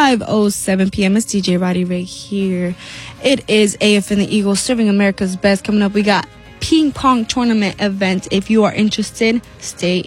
5:07 p.m. It's DJ Roddy right here. It is AF and the Eagles serving America's best. Coming up, we got ping pong tournament event. If you are interested, stay